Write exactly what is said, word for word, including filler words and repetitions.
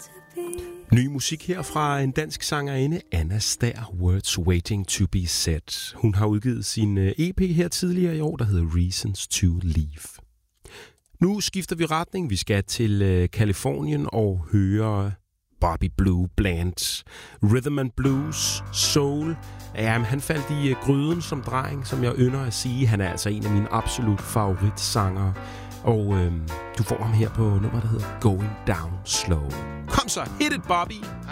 Ny musik her fra en dansk sangerinde, Anna Stær, Words Waiting to be Said. Hun har udgivet sin E P her tidligere i år, der hedder Reasons to Leave. Nu skifter vi retning. Vi skal til Californien og høre Bobby Blue Bland. Rhythm and blues, soul. Ja, han faldt i gryden som dreng, som jeg ynder at sige. Han er altså en af mine absolut favoritsangere. Og øhm, du får ham her på nummer, der hedder Going Down Slow. Kom så, hit it, Bobby!